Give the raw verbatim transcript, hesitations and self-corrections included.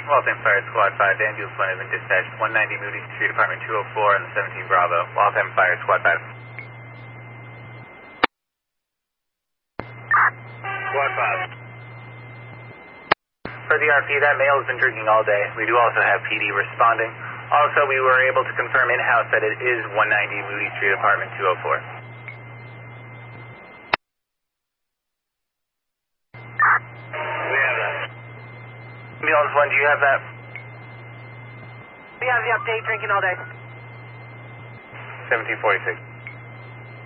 Waltham Fire Squad five, ambulance one has been dispatched, one ninety Moody Street, apartment two oh four, and the seventeen Bravo. Waltham Fire Squad five. Squad five. For the R P, that male has been drinking all day. We do also have P D responding. Also, we were able to confirm in-house that it is one ninety Moody Street, apartment two oh four. We have that. Ambulance one, do you have that? We have the update, drinking all day. seventeen forty-six.